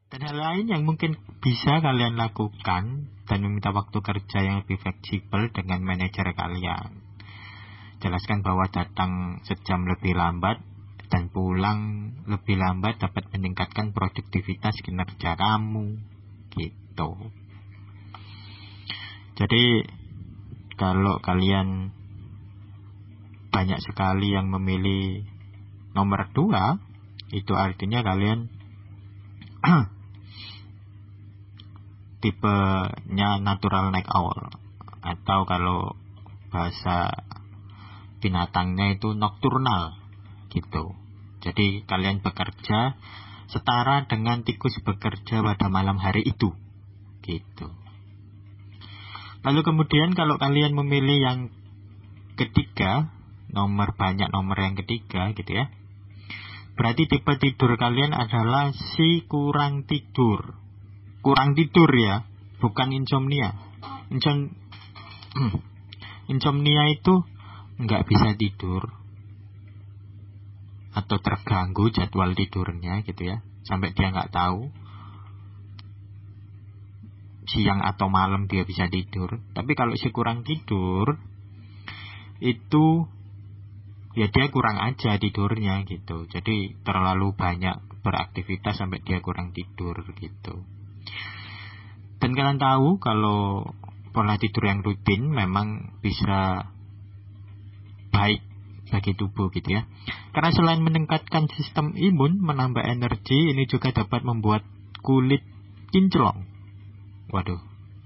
Dan hal lain yang mungkin bisa kalian lakukan dan meminta waktu kerja yang lebih fleksibel dengan manajer kalian. Jelaskan bahwa datang sejam lebih lambat dan pulang lebih lambat dapat meningkatkan produktivitas kinerja kamu. Gitu. Jadi kalau kalian banyak sekali yang memilih nomor 2, itu artinya kalian tipenya natural night owl, atau kalau bahasa binatangnya itu nocturnal gitu. Jadi kalian bekerja setara dengan tikus bekerja pada malam hari itu gitu. Lalu kemudian kalau kalian memilih yang ketiga, nomor yang ketiga gitu ya, berarti tipe tidur kalian adalah si kurang tidur. Kurang tidur ya, bukan insomnia. Insomnia itu nggak bisa tidur atau terganggu jadwal tidurnya gitu ya, sampai dia nggak tahu siang atau malam dia bisa tidur. Tapi kalau si kurang tidur itu ya dia kurang aja tidurnya gitu. Jadi terlalu banyak beraktivitas sampai dia kurang tidur gitu. Dan kalian tahu kalau pola tidur yang rutin memang bisa baik bagi tubuh gitu ya. Karena selain meningkatkan sistem imun, menambah energi, ini juga dapat membuat kulit kinclong. Waduh.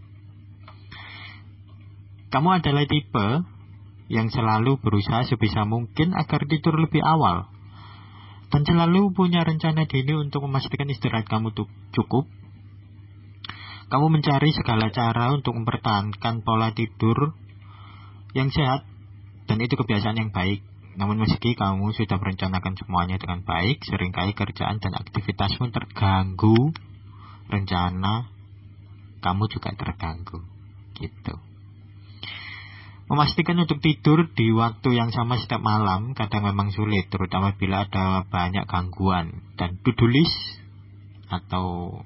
Kamu adalah tipe yang selalu berusaha sebisa mungkin agar tidur lebih awal. Dan selalu punya rencana dini untuk memastikan istirahat kamu cukup. Kamu mencari segala cara untuk mempertahankan pola tidur yang sehat, dan itu kebiasaan yang baik. Namun meski kamu sudah merencanakan semuanya dengan baik, seringkali kerjaan dan aktivitasmu terganggu, rencana kamu juga terganggu gitu. Memastikan untuk tidur di waktu yang sama setiap malam kadang memang sulit, terutama bila ada banyak gangguan. Dan to-do list atau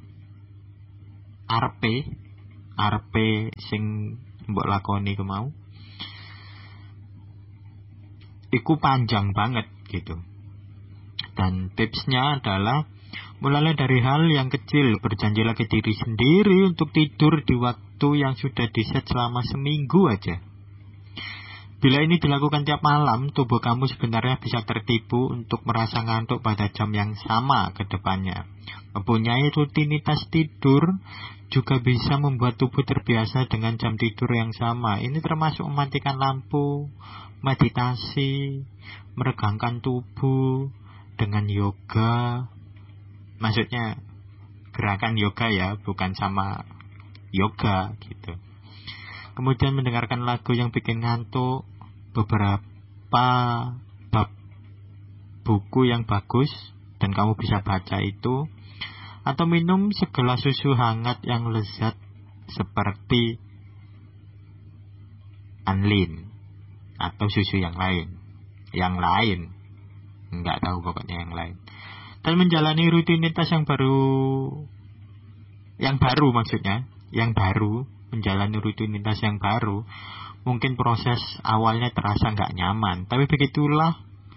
RP sing mbok lakoni kemau iku panjang banget gitu. Dan tipsnya adalah mulailah dari hal yang kecil. Berjanjilah ke diri sendiri untuk tidur di waktu yang sudah diset selama seminggu aja. Bila ini dilakukan tiap malam, tubuh kamu sebenarnya bisa tertipu untuk merasa ngantuk pada jam yang sama ke depannya. Mempunyai rutinitas tidur juga bisa membuat tubuh terbiasa dengan jam tidur yang sama. Ini termasuk mematikan lampu, meditasi, meregangkan tubuh dengan yoga. Maksudnya gerakan yoga ya, bukan sama yoga gitu. Kemudian mendengarkan lagu yang bikin ngantuk, beberapa bab buku yang bagus dan kamu bisa baca itu, atau minum segelas susu hangat yang lezat seperti Anlin atau susu yang lain, nggak tahu pokoknya yang lain. Dan menjalani rutinitas yang baru, menjalani rutinitas yang baru. Mungkin proses awalnya terasa nggak nyaman, tapi begitulah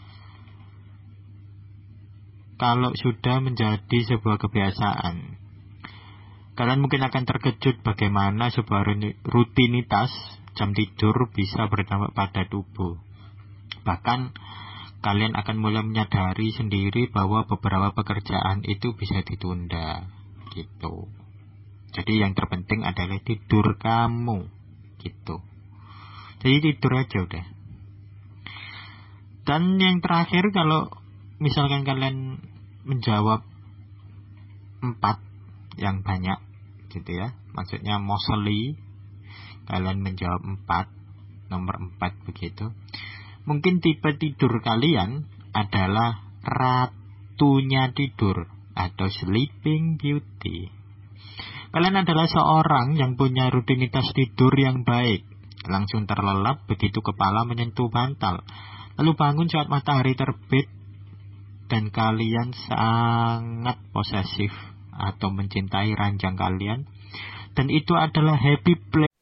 kalau sudah menjadi sebuah kebiasaan. Kalian mungkin akan terkejut bagaimana sebuah rutinitas jam tidur bisa berdampak pada tubuh. Bahkan kalian akan mulai menyadari sendiri bahwa beberapa pekerjaan itu bisa ditunda gitu. Jadi yang terpenting adalah tidur kamu gitu. Jadi tidur aja udah. Dan yang terakhir, kalau misalkan kalian menjawab 4 yang banyak gitu ya, maksudnya mostly kalian menjawab 4, nomor 4 begitu, mungkin tipe tidur kalian adalah ratunya tidur atau sleeping beauty. Kalian adalah seorang yang punya rutinitas tidur yang baik. Langsung terlelap begitu kepala menyentuh bantal, lalu bangun saat matahari terbit, dan kalian sangat posesif atau mencintai ranjang kalian. Dan itu adalah happy